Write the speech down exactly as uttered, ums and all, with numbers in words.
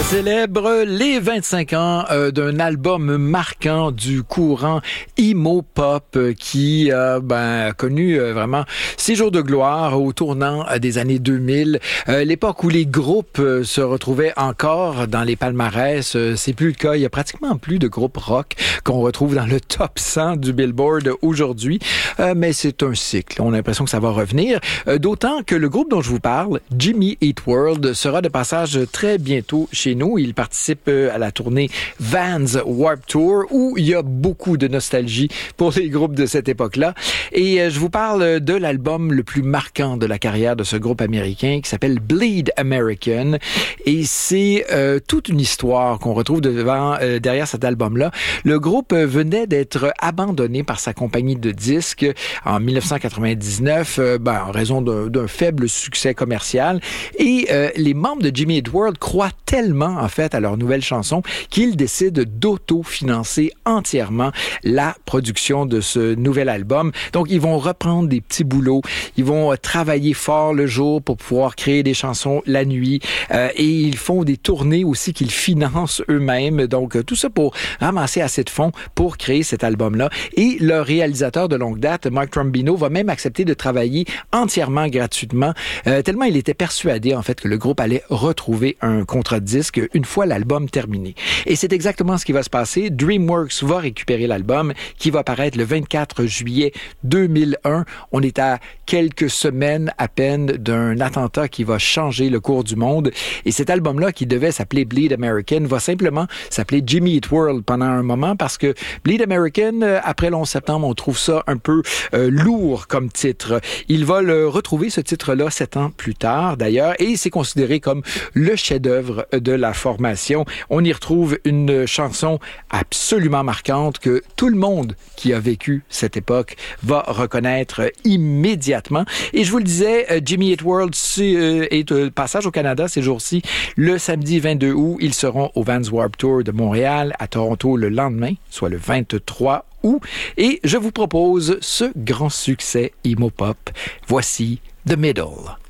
Célèbre les vingt-cinq ans euh, d'un album marquant du courant emo pop euh, qui euh, ben, a connu euh, vraiment ses jours de gloire au tournant euh, des années deux mille. Euh, l'époque où les groupes euh, se retrouvaient encore dans les palmarès, euh, c'est plus le cas. Il y a pratiquement plus de groupes rock qu'on retrouve dans le top cent du Billboard aujourd'hui. Euh, mais c'est un cycle. On a l'impression que ça va revenir. Euh, d'autant que le groupe dont je vous parle, Jimmy Eat World, sera de passage très bientôt chez nous. Il participe à la tournée Vans Warped Tour où il y a beaucoup de nostalgie pour les groupes de cette époque-là. Et je vous parle de l'album le plus marquant de la carrière de ce groupe américain qui s'appelle Bleed American. Et c'est euh, toute une histoire qu'on retrouve devant, euh, derrière cet album-là. Le groupe venait d'être abandonné par sa compagnie de disques en dix-neuf cent quatre-vingt-dix-neuf euh, ben, en raison d'un, d'un faible succès commercial. Et euh, les membres de Jimmy Eat World croient tellement en fait à leur nouvelle chanson qu'ils décident d'auto-financer entièrement la production de ce nouvel album. Donc ils vont reprendre des petits boulots, ils vont travailler fort le jour pour pouvoir créer des chansons la nuit euh, et ils font des tournées aussi qu'ils financent eux-mêmes. Donc tout ça pour ramasser assez de fonds pour créer cet album-là. Et le réalisateur de longue date, Mike Trombino, va même accepter de travailler entièrement gratuitement, euh, tellement il était persuadé en fait que le groupe allait retrouver un contrat de disque une fois l'album terminé. Et c'est exactement ce qui va se passer. DreamWorks va récupérer l'album qui va paraître le vingt-quatre juillet deux mille un. On est à quelques semaines à peine d'un attentat qui va changer le cours du monde. Et cet album-là, qui devait s'appeler Bleed American, va simplement s'appeler Jimmy Eat World pendant un moment parce que Bleed American, après le onze septembre, on trouve ça un peu euh, lourd comme titre. Il va le retrouver, ce titre-là, sept ans plus tard d'ailleurs, et c'est considéré comme le chef-d'œuvre de la formation. On y retrouve une chanson absolument marquante que tout le monde qui a vécu cette époque va reconnaître immédiatement. Et je vous le disais, Jimmy Eat World est de passage au Canada ces jours-ci. Le samedi vingt-deux août, ils seront au Vans Warped Tour de Montréal, à Toronto le lendemain, soit le vingt-trois août. Et je vous propose ce grand succès emo pop. Voici The Middle.